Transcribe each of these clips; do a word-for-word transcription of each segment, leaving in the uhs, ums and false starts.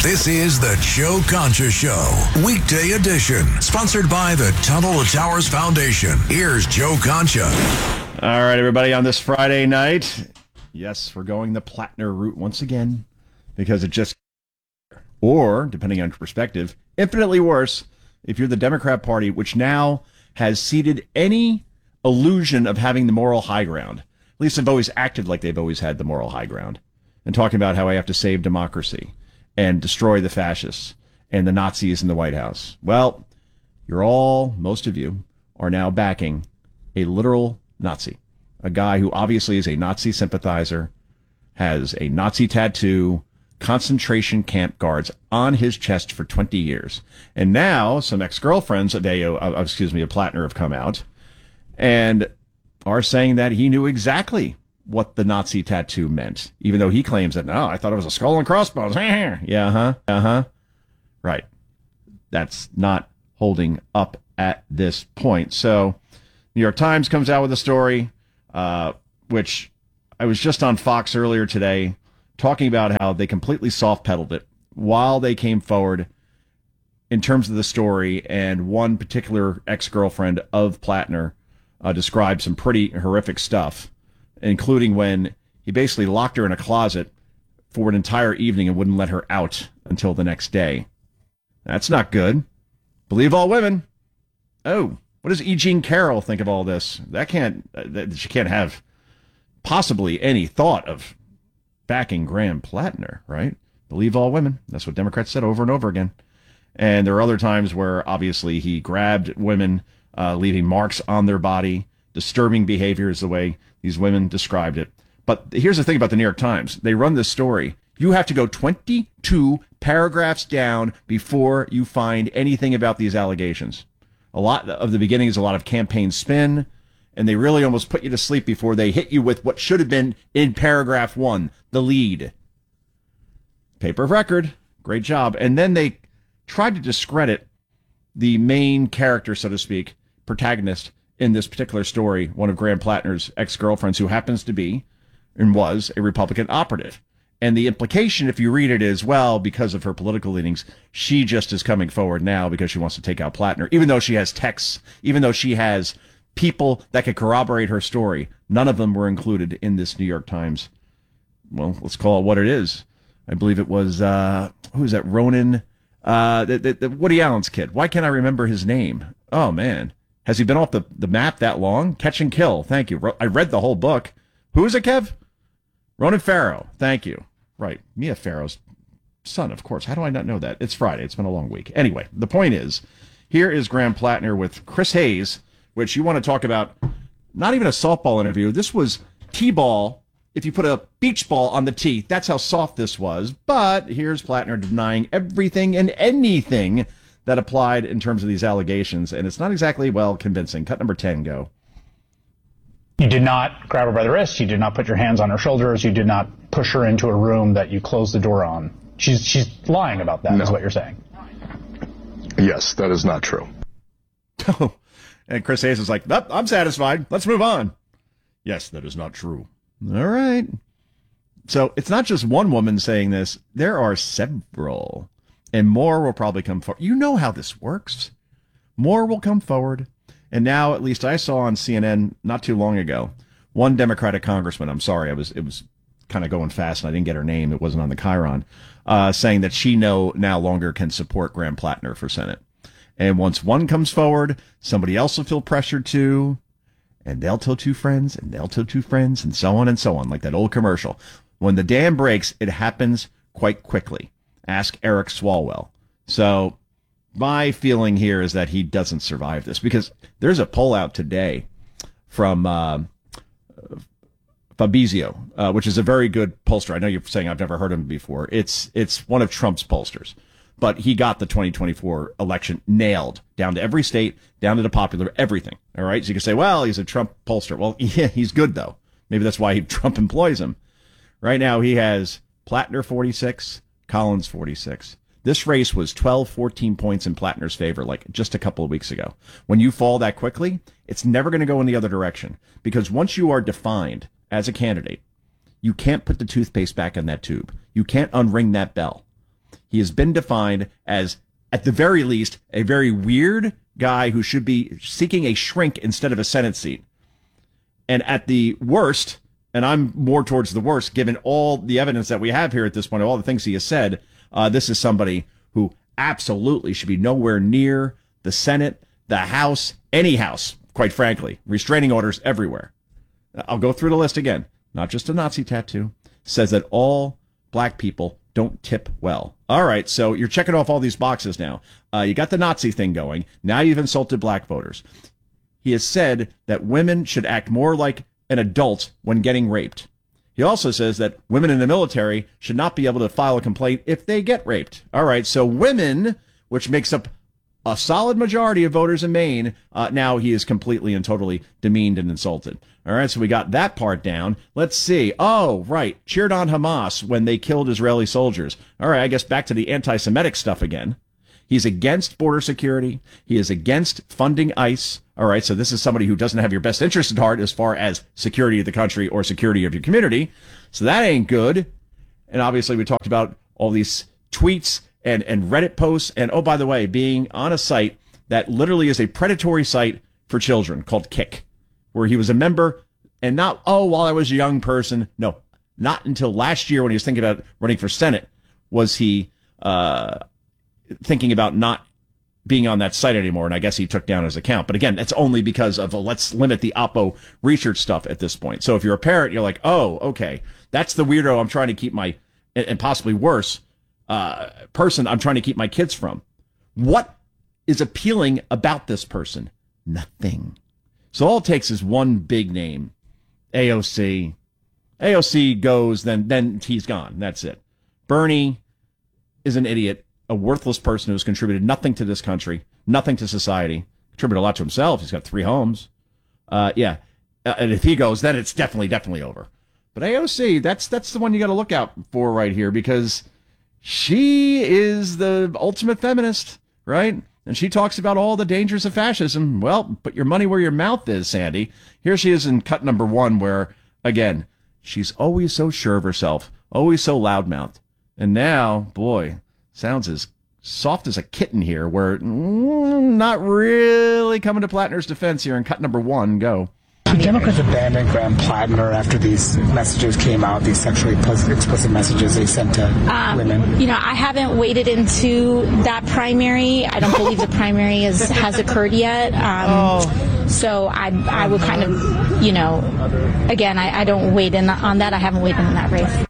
This is the Joe Concha Show, weekday edition, sponsored by the Tunnel to Towers Foundation. Here's Joe Concha. All right, everybody, on this Friday night, yes, we're going the Plattner route once again, because it just, or, depending on your perspective, infinitely worse if you're the Democrat Party, which now has ceded any illusion of having the moral high ground. At least they've always acted like they've always had the moral high ground, and talking about how I have to save democracy and destroy the fascists and the Nazis in the White House. Well, you're all, most of you, are now backing a literal Nazi, a guy who obviously is a Nazi sympathizer, has a Nazi tattoo, concentration camp guards on his chest for twenty years. And now some ex-girlfriends of A O, uh, excuse me, of Plattner have come out and are saying that he knew exactly what the Nazi tattoo meant, even though he claims that, no, I thought it was a skull and crossbones. yeah, huh, uh-huh. Right. That's not holding up at this point. So New York Times comes out with a story, uh, which I was just on Fox earlier today, talking about how they completely soft-pedaled it while they came forward in terms of the story, and one particular ex-girlfriend of Plattner uh, described some pretty horrific stuff, including when he basically locked her in a closet for an entire evening and wouldn't let her out until the next day. That's not good. Believe all women. Oh, what does E. Jean Carroll think of all this? That can't, that, she can't have possibly any thought of backing Graham Plattner, right? Believe all women. That's what Democrats said over and over again. And there are other times where obviously he grabbed women, uh, leaving marks on their body. Disturbing behavior is the way these women described it. But here's the thing about the New York Times. They run this story. You have to go twenty-two paragraphs down before you find anything about these allegations. A lot of the beginning is a lot of campaign spin, and they really almost put you to sleep before they hit you with what should have been in paragraph one, the lead. Paper of record. Great job. And then they tried to discredit the main character, so to speak, protagonist, in this particular story, one of Graham Plattner's ex-girlfriends, who happens to be and was a Republican operative. And the implication, if you read it, is, well, because of her political leanings, she just is coming forward now because she wants to take out Plattner, even though she has texts, even though she has people that could corroborate her story. None of them were included in this New York Times. Well, let's call it what it is. I believe it was, uh, who is that, Ronan, uh, the, the, the Woody Allen's kid. Why can't I remember his name? Oh, man. Has he been off the, the map that long? Catch and Kill. Thank you. I read the whole book. Who is it, Kev? Ronan Farrow. Thank you. Right. Mia Farrow's son, of course. How do I not know that? It's Friday. It's been a long week. Anyway, the point is, here is Graham Plattner with Chris Hayes, which you want to talk about, not even a softball interview. This was T-ball. If you put a beach ball on the tee, that's how soft this was. But here's Plattner denying everything and anything that applied in terms of these allegations, and it's not exactly, well, convincing. Cut number ten, go. You did not grab her by the wrist. You did not put your hands on her shoulders. You did not push her into a room that you closed the door on. She's she's lying about that, no. Is what you're saying. Yes, that is not true. And Chris Hayes is like, nope, I'm satisfied. Let's move on. Yes, that is not true. All right. So it's not just one woman saying this. There are several. And more will probably come forward. You know how this works. More will come forward. And now, at least I saw on C N N not too long ago, one Democratic congressman, I'm sorry, I was it was kind of going fast and I didn't get her name. It wasn't on the Chiron, uh, saying that she no now longer can support Graham Plattner for Senate. And once one comes forward, somebody else will feel pressured to, and they'll tell two friends, and they'll tell two friends, and so on and so on, like that old commercial. When the dam breaks, it happens quite quickly. Ask Eric Swalwell. So my feeling here is that he doesn't survive this, because there's a poll out today from uh, Fabrizio, uh, which is a very good pollster. I know you're saying I've never heard of him before. It's it's one of Trump's pollsters, but he got the twenty twenty-four election nailed down to every state, down to the popular, everything. All right. So you can say, well, he's a Trump pollster. Well, yeah, he's good, though. Maybe that's why he, Trump employs him. Right now, he has Plattner forty-six, Collins forty-six. This race was twelve, fourteen points in Plattner's favor, like just a couple of weeks ago. When you fall that quickly, it's never going to go in the other direction, because once you are defined as a candidate, you can't put the toothpaste back in that tube. You can't unring that bell. he has been defined as, at the very least, a very weird guy who should be seeking a shrink instead of a Senate seat. And at the worst, and I'm more towards the worst, given all the evidence that we have here at this point, all the things he has said, uh, this is somebody who absolutely should be nowhere near the Senate, the House, any house, quite frankly. Restraining orders everywhere. I'll go through the list again. Not just a Nazi tattoo. Says that all black people don't tip well. All right, so you're checking off all these boxes now. Uh, you got the Nazi thing going. Now you've insulted black voters. He has said that women should act more like an adult when getting raped. He also says that women in the military should not be able to file a complaint if they get raped. All right, so women, which makes up a solid majority of voters in Maine, uh, now he is completely and totally demeaned and insulted. All right, so we got that part down. Let's see. Oh, right. Cheered on Hamas when they killed Israeli soldiers. All right, I guess back to the anti-Semitic stuff again. He's against border security. He is against funding ICE. All right, so this is somebody who doesn't have your best interest at heart as far as security of the country or security of your community. So that ain't good. And obviously we talked about all these tweets and, and Reddit posts. And oh, by the way, being on a site that literally is a predatory site for children called Kick, where he was a member and not, oh, while I was a young person. No, not until last year when he was thinking about running for Senate was he uh, thinking about not being on that site anymore. And I guess he took down his account. But again, that's only because of, a, let's limit the Oppo research stuff at this point. So if you're a parent, you're like, oh, okay, that's the weirdo I'm trying to keep my, and possibly worse, uh, person I'm trying to keep my kids from. What is appealing about this person? Nothing. So all it takes is one big name, A O C. A O C goes, then then he's gone. That's it. Bernie is an idiot, a worthless person who's contributed nothing to this country, nothing to society, contributed a lot to himself. He's got three homes. Uh, yeah. Uh, and if he goes, then it's definitely, definitely over. But A O C, that's that's the one you got to look out for right here, because she is the ultimate feminist, right? And she talks about all the dangers of fascism. Well, put your money where your mouth is, Sandy. Here she is in cut number one, where, again, she's always so sure of herself, always so loudmouthed. And now, boy, sounds as soft as a kitten here, where mm, not really coming to Plattner's defense here in cut number one. Go. Democrats abandoned Graham Plattner after these messages came out, these sexually explicit messages they sent to um, women? You know, I haven't waded into that primary. I don't believe the primary is, has occurred yet. Um, oh. So I I would kind of, you know, again, I, I don't wade in on that. I haven't waded in that race.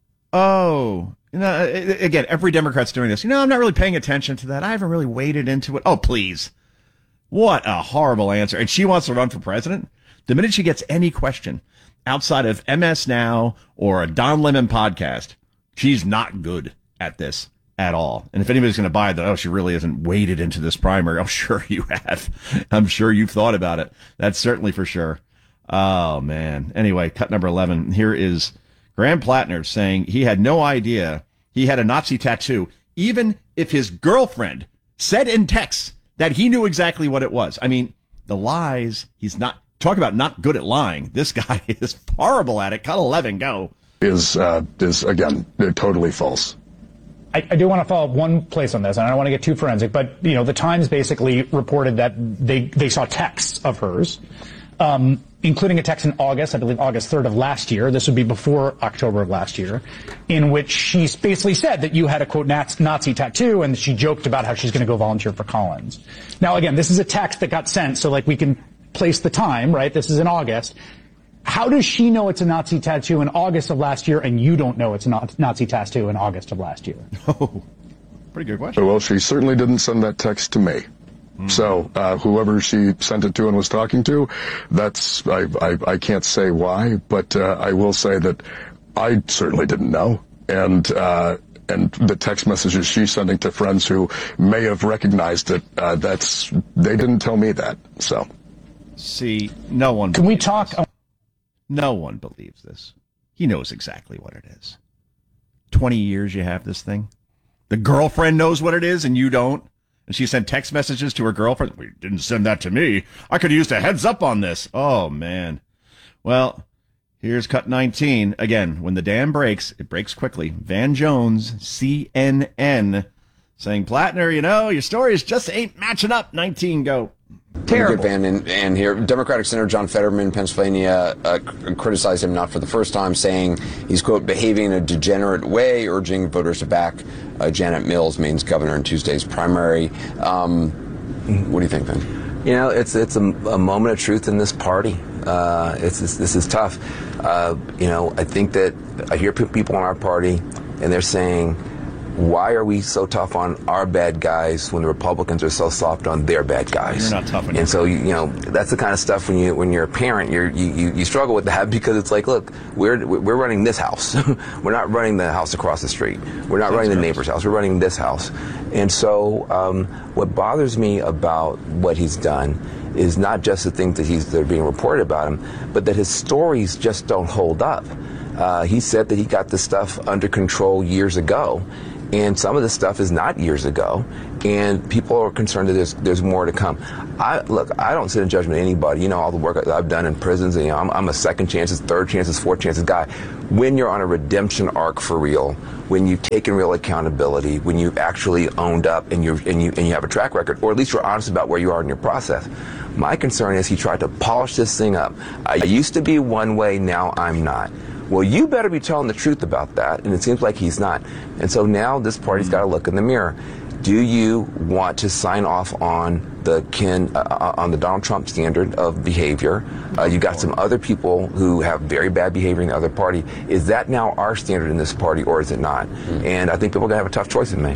Oh. You know, again, every Democrat's doing this. You know, I'm not really paying attention to that. I haven't really waded into it. Oh, please. What a horrible answer. And she wants to run for president? The minute she gets any question outside of M S Now or a Don Lemon podcast, she's not good at this at all. And if anybody's going to buy that, oh, she really isn't waded into this primary, I'm sure you have. I'm sure you've thought about it. That's certainly for sure. Oh, man. Anyway, cut number eleven. Here is Graham Plattner saying he had no idea he had a Nazi tattoo, even if his girlfriend said in text that he knew exactly what it was. I mean, the lies, he's not. Talk about not good at lying. This guy is horrible at it. Cut eleven, go. Is, uh, is again, totally false. I, I do want to follow up one place on this, and I don't want to get too forensic, but, you know, the Times basically reported that they, they saw texts of hers, um, including a text in August, I believe August third of last year. This would be before October of last year, in which she basically said that you had a, quote, Nazi tattoo, and she joked about how she's going to go volunteer for Collins. Now, again, this is a text that got sent, so, like, we can place the time, right? This is in August. How does she know it's a Nazi tattoo in August of last year, and you don't know it's a Nazi tattoo in August of last year? Oh, pretty good question. Well, she certainly didn't send that text to me. Mm. So uh, whoever she sent it to and was talking to, that's I I, I can't say why, but uh, I will say that I certainly didn't know, and. Uh, And the text messages she's sending to friends who may have recognized it, uh, that's they didn't tell me that. So, see, no one. Can we talk? This. No one believes this. He knows exactly what it is. Twenty years you have this thing. The girlfriend knows what it is, and you don't. And she sent text messages to her girlfriend. Well, you didn't send that to me. I could have used a heads up on this. Oh man. Well, Here's cut nineteen. Again, when the dam breaks, it breaks quickly. Van Jones, C N N, saying, Plattner, you know, your stories just ain't matching up. nineteen, go. Terrible. Van and, and here, Democratic Senator John Fetterman, Pennsylvania, uh, criticized him not for the first time, saying he's, quote, behaving in a degenerate way, urging voters to back uh, Janet Mills, Maine's governor, in Tuesday's primary. Um, what do you think, Ben? You know, it's it's a, a moment of truth in this party. Uh, it's, it's this is tough. Uh, you know, I think that I hear people in our party, and they're saying, why are we so tough on our bad guys when the Republicans are so soft on their bad guys? You're not tough enough. And so, you know, that's the kind of stuff when you when you're a parent, you're, you you you struggle with that because it's like, look, we're we're running this house. We're not running the house across the street. We're not That's running the neighbor's house. We're running this house. And so, um, what bothers me about what he's done is not just the things that he's that are being reported about him, but that his stories just don't hold up. Uh, he said that he got this stuff under control years ago. And some of this stuff is not years ago, and people are concerned that there's there's more to come. I look, I don't sit in judgment of anybody. You know, all the work I've done in prisons, and you know, I'm, I'm a second chances, third chances, fourth chances guy. When you're on a redemption arc for real, when you've taken real accountability, when you've actually owned up and you and you and you have a track record, or at least you're honest about where you are in your process. My concern is he tried to polish this thing up. I used to be one way, now I'm not. Well, you better be telling the truth about that, and it seems like he's not. And so now this party's got to look in the mirror. Do you want to sign off on the Ken, uh, on the Donald Trump standard of behavior? Uh, you got some other people who have very bad behavior in the other party. Is that now our standard in this party, or is it not? Mm-hmm. And I think people are going to have a tough choice in May.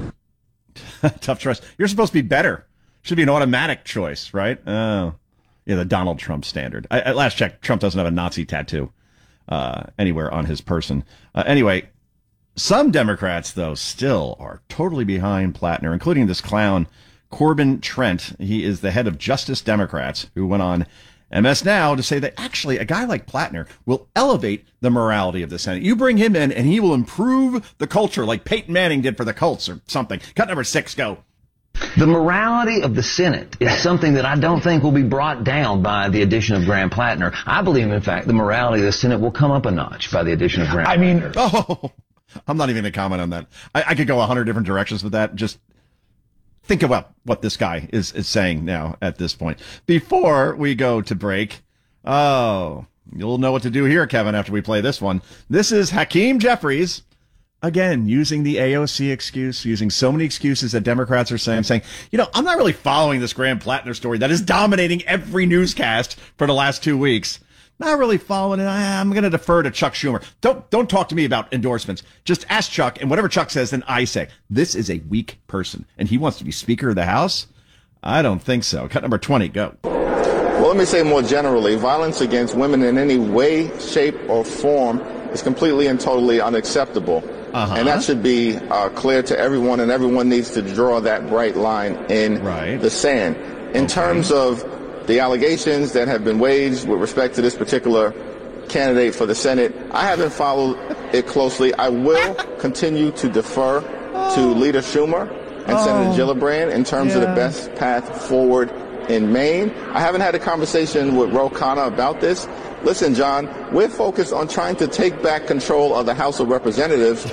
Tough choice. You're supposed to be better. Should be an automatic choice, right? Oh, yeah, the Donald Trump standard. I, at last check, Trump doesn't have a Nazi tattoo uh, anywhere on his person. Uh, anyway, some Democrats, though, still are totally behind Plattner, including this clown, Corbin Trent. He is the head of Justice Democrats, who went on M S Now to say that actually a guy like Plattner will elevate the morality of the Senate. You bring him in and he will improve the culture like Peyton Manning did for the Colts or something. Cut number six, go. The morality of the Senate is something that I don't think will be brought down by the addition of Graham Plattner. I believe, in fact, the morality of the Senate will come up a notch by the addition of Graham I mean, Plattner. Oh, I'm not even going to comment on that. I, I could go a hundred different directions with that. Just think about what this guy is, is saying now at this point. Before we go to break, oh, you'll know what to do here, Kevin, after we play this one. This is Hakeem Jeffries. Again, using the A O C excuse, using so many excuses that Democrats are saying, saying, you know, I'm not really following this Graham Plattner story that is dominating every newscast for the last two weeks. Not really following it. I'm going to defer to Chuck Schumer. Don't don't talk to me about endorsements. Just ask Chuck, and whatever Chuck says, then I say. This is a weak person, and he wants to be Speaker of the House? I don't think so. Cut number twenty, go. Well, let me say more generally, violence against women in any way, shape, or form is completely and totally unacceptable. Uh-huh. And that should be uh, clear to everyone, and everyone needs to draw that bright line in right. the sand. In okay. terms of the allegations that have been waged with respect to this particular candidate for the Senate, I haven't followed it closely. I will continue to defer oh. to Leader Schumer and oh. Senator Gillibrand in terms yeah. of the best path forward in Maine. I haven't had a conversation with Ro Khanna about this. Listen, John, we're focused on trying to take back control of the House of Representatives.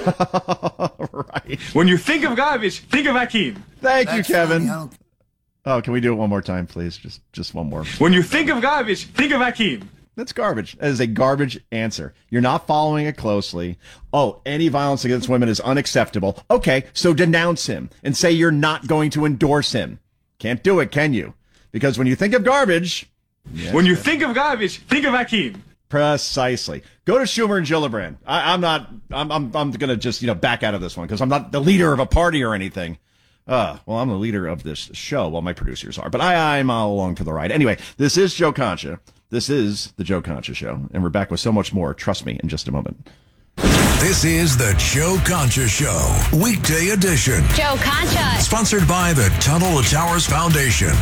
Right. When you think of garbage, think of Hakeem. Thank That's you, Kevin. funny. Oh, can we do it one more time, please? Just just one more. When you think of garbage, think of Hakeem. That's garbage. That is a garbage answer. You're not following it closely. Oh, any violence against women is unacceptable. Okay, so denounce him and say you're not going to endorse him. Can't do it, can you? Because when you think of garbage... Yes, when you yes. think of garbage, think of Hakeem. Precisely. Go to Schumer and Gillibrand. I, I'm not. I'm. I'm. I'm going to just you know back out of this one because I'm not the leader of a party or anything. Uh, well, I'm the leader of this show. Well, my producers are, but I, I'm all along for the ride. Anyway, this is Joe Concha. This is the Joe Concha Show, and we're back with so much more. Trust me, in just a moment. This is the Joe Concha Show, weekday edition. Joe Concha. Sponsored by the Tunnel to Towers Foundation.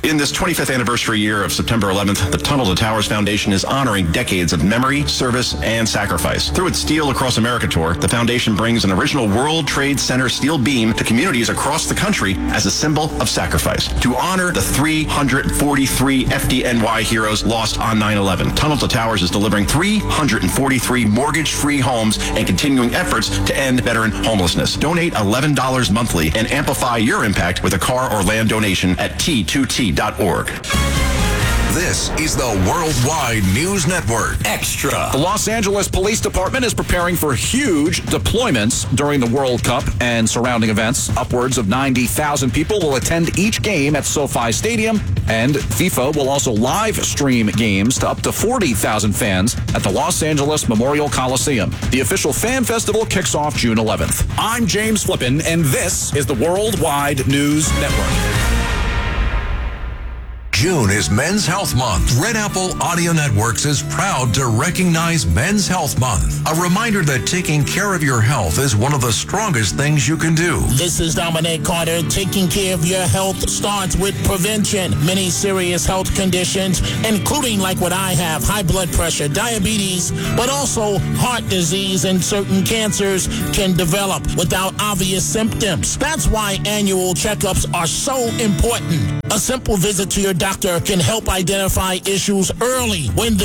In this twenty-fifth anniversary year of September eleventh, the Tunnel to Towers Foundation is honoring decades of memory, service, and sacrifice. Through its Steel Across America tour, the foundation brings an original World Trade Center steel beam to communities across the country as a symbol of sacrifice. To honor the three hundred forty-three F D N Y heroes lost on nine eleven, Tunnel to Towers is delivering three hundred forty-three mortgage-free homes and continuing efforts to end veteran homelessness. Donate eleven dollars monthly and amplify your impact with a car or land donation at T two T dot org. This is the Worldwide News Network Extra. The Los Angeles Police Department is preparing for huge deployments during the World Cup and surrounding events. Upwards of ninety thousand people will attend each game at SoFi Stadium, and FIFA will also live stream games to up to forty thousand fans at the Los Angeles Memorial Coliseum. The official fan festival kicks off June eleventh. I'm James Flippin, and this is the Worldwide News Network. June is Men's Health Month. Red Apple Audio Networks is proud to recognize Men's Health Month. A reminder that taking care of your health is one of the strongest things you can do. This is Dominic Carter. Taking care of your health starts with prevention. Many serious health conditions, including like what I have, high blood pressure, diabetes, but also heart disease and certain cancers can develop without obvious symptoms. That's why annual checkups are so important. A simple visit to your doctor can help identify issues early when the